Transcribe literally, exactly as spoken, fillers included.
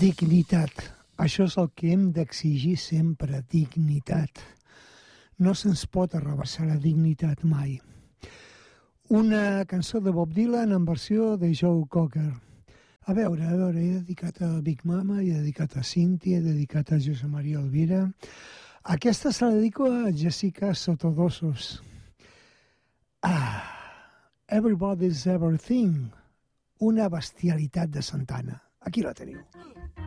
Dignitat. Això és el que hem d'exigir sempre, dignitat. No se'ns pot arrabassar la dignitat mai. Una cançó de Bob Dylan en versió de Joe Cocker. A veure, a veure, he dedicat a Big Mama, he dedicat a Cíntia, he dedicat a Josep Maria Elvira. Aquesta se la dedico a Jessica Sotodosos. Ah, Everybody's Everything. Una bestialitat de Santana. Aquí la teniu.